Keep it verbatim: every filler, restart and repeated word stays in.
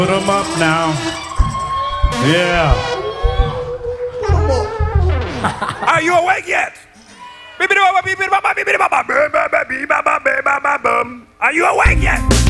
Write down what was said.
Put them up now. Yeah. Are you awake yet? Are you awake yet?